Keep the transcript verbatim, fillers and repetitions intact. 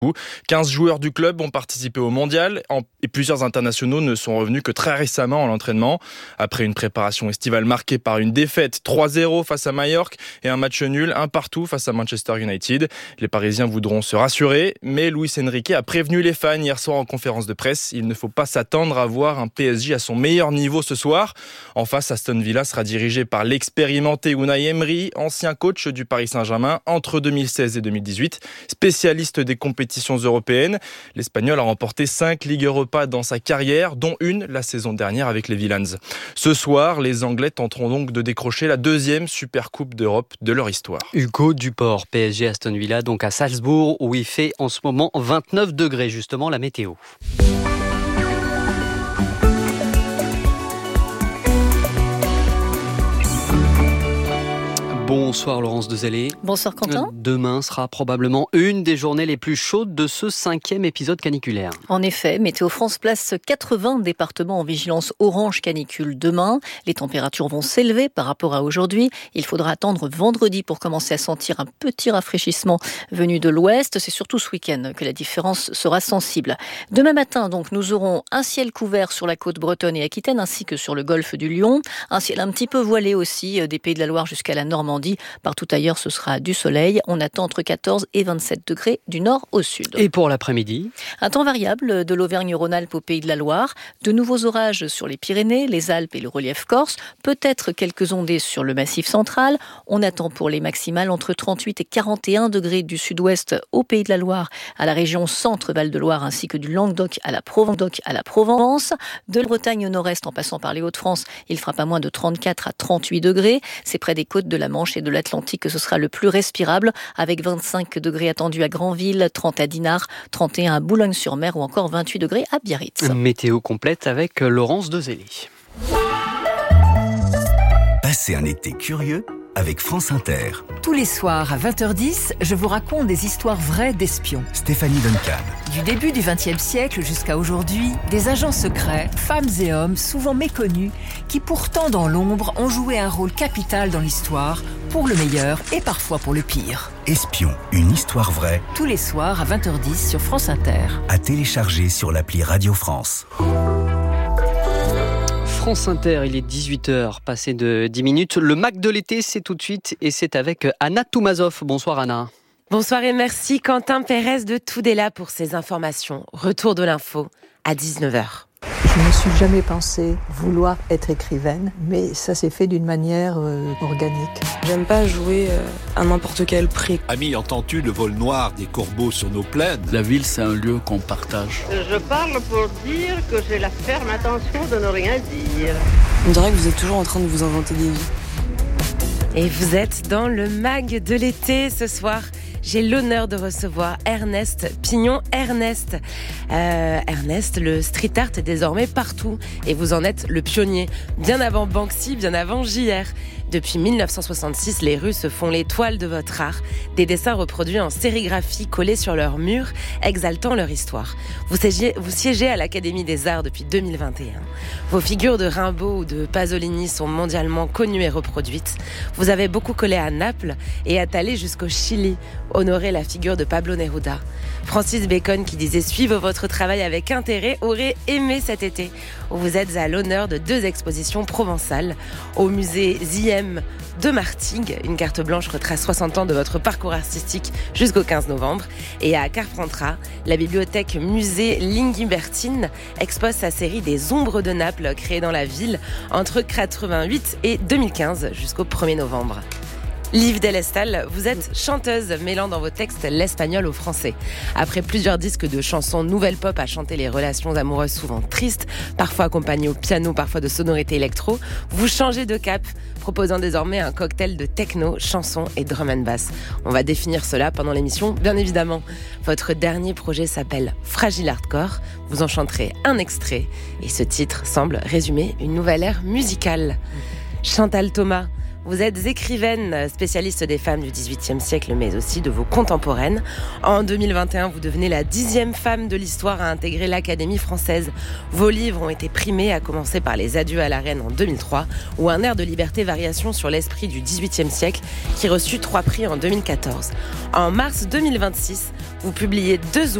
quinze joueurs du club ont participé au mondial et plusieurs internationaux ne sont revenus que très récemment à l'entraînement. Après une préparation estivale marquée par une défaite trois zéro face à Majorque et un match nul un partout face à Manchester United. Les Parisiens voudront se rassurer, mais Luis Enrique a prévenu les fans hier soir en conférence de presse. Il ne faut pas s'attendre à voir un P S G à son meilleur niveau ce soir. En face, Aston Villa sera dirigé par l'expérimenté Unai Emery, ancien coach du Paris Saint-Germain entre deux mille seize et deux mille dix-huit, spécialiste des compétitions européennes. L'Espagnol a remporté cinq Ligues Europa dans sa carrière, dont une la saison dernière avec les Villans. Ce soir, les Anglais tenteront donc de décrocher la deuxième Supercoupe d'Europe de leur histoire. Hugo Duport, P S G Aston Villa, donc à Salzbourg, où il fait en ce moment vingt-neuf degrés, justement la météo. Bonsoir Laurence Dezellé. Bonsoir Quentin. Demain sera probablement une des journées les plus chaudes de ce cinquième épisode caniculaire. En effet, Météo France place quatre-vingts départements en vigilance orange canicule demain. Les températures vont s'élever par rapport à aujourd'hui. Il faudra attendre vendredi pour commencer à sentir un petit rafraîchissement venu de l'ouest. C'est surtout ce week-end que la différence sera sensible. Demain matin, donc, nous aurons un ciel couvert sur la côte bretonne et aquitaine ainsi que sur le golfe du Lion. Un ciel un petit peu voilé aussi des Pays de la Loire jusqu'à la Normandie. Partout ailleurs, ce sera du soleil. On attend entre quatorze et vingt-sept degrés du nord au sud. Et pour l'après-midi ? Un temps variable de l'Auvergne-Rhône-Alpes au Pays de la Loire. De nouveaux orages sur les Pyrénées, les Alpes et le relief corse. Peut-être quelques ondées sur le massif central. On attend pour les maximales entre trente-huit et quarante et un degrés du sud-ouest au Pays de la Loire, à la région centre-Val-de-Loire ainsi que du Languedoc à la Provence. À la Provence. De la Bretagne au nord-est en passant par les Hauts-de-France, il fera pas moins de trente-quatre à trente-huit degrés. C'est près des côtes de la Manche et de l'Atlantique que ce sera le plus respirable, avec vingt-cinq degrés attendus à Granville, trente à Dinard, trente et un à Boulogne-sur-Mer ou encore vingt-huit degrés à Biarritz. Météo complète avec Laurence Dezellé. Passez un été curieux avec France Inter. Tous les soirs à vingt heures dix, je vous raconte des histoires vraies d'espions. Stéphanie Duncan. Du début du vingtième siècle jusqu'à aujourd'hui, des agents secrets, femmes et hommes souvent méconnus, qui pourtant dans l'ombre ont joué un rôle capital dans l'histoire, pour le meilleur et parfois pour le pire. Espion, une histoire vraie. Tous les soirs à vingt heures dix sur France Inter. À télécharger sur l'appli Radio France. France Inter, il est dix-huit heures, passé de dix minutes. Le Mac de l'été, c'est tout de suite et c'est avec Anna Toumazov. Bonsoir Anna. Bonsoir et merci Quentin Pérez de Tudela pour ces informations. Retour de l'info à dix-neuf heures. Je ne me suis jamais pensé vouloir être écrivaine, mais ça s'est fait d'une manière euh, organique. J'aime pas jouer euh, à n'importe quel prix. Ami, entends-tu le vol noir des corbeaux sur nos plaines ? La ville, c'est un lieu qu'on partage. Je parle pour dire que j'ai la ferme intention de ne rien dire. On dirait que vous êtes toujours en train de vous inventer des vies. Et vous êtes dans le mag de l'été ce soir. J'ai l'honneur de recevoir Ernest Pignon. Ernest, euh, Ernest, le street art est désormais partout et vous en êtes le pionnier. Bien avant Banksy, bien avant J R. Depuis mille neuf cent soixante-six, les rues se font l'étoile de votre art. Des dessins reproduits en sérigraphie collés sur leurs murs, exaltant leur histoire. Vous siégez, vous siégez à l'Académie des Arts depuis deux mille vingt et un. Vos figures de Rimbaud ou de Pasolini sont mondialement connues et reproduites. Vous avez beaucoup collé à Naples et êtes allé jusqu'au Chili, honorer la figure de Pablo Neruda. Francis Bacon, qui disait « Suivre votre travail avec intérêt », aurait aimé cet été, où vous êtes à l'honneur de deux expositions provençales. Au musée Z M de Martigues, une carte blanche retrace soixante ans de votre parcours artistique jusqu'au quinze novembre. Et à Carpentras, la bibliothèque musée Lingui-Bertine expose sa série des Ombres de Naples, créée dans la ville entre quatre-vingt-huit et deux mille quinze jusqu'au premier novembre. Liv Del Estal, vous êtes chanteuse mêlant dans vos textes l'espagnol au français. Après plusieurs disques de chansons nouvelle pop à chanter les relations amoureuses souvent tristes, parfois accompagnées au piano, parfois de sonorités électro, vous changez de cap, proposant désormais un cocktail de techno, chansons et drum and bass. On va définir cela pendant l'émission, bien évidemment. Votre dernier projet s'appelle Fragile Hardcore. Vous en chanterez un extrait et ce titre semble résumer une nouvelle ère musicale. Chantal Thomas, Vous êtes écrivaine, spécialiste des femmes du dix-huitième siècle, mais aussi de vos contemporaines. En deux mille vingt et un, vous devenez la dixième femme de l'histoire à intégrer l'Académie française. Vos livres ont été primés, à commencer par Les Adieux à la Reine en deux mille trois, ou Un air de liberté, variation sur l'esprit du dix-huitième siècle, qui reçut trois prix en deux mille quatorze. En mars deux mille vingt-six, vous publiez deux